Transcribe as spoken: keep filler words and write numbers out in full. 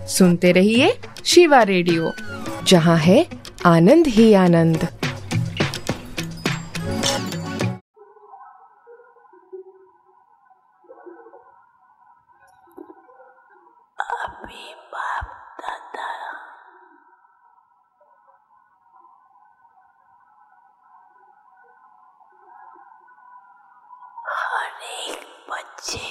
सुनते रहिए शिवा रेडियो, जहाँ है आनंद ही आनंद। अभी बाप दादा हर एक बच्चे